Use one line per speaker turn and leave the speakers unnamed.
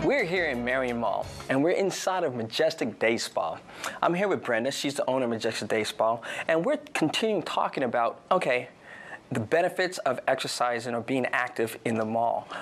We're here in Marion Mall, and we're inside of Majestic Day Spa. I'm here with Brenda. She's the owner of Majestic Day Spa, and we're continuing talking about, okay, the benefits of exercising or being active in the mall.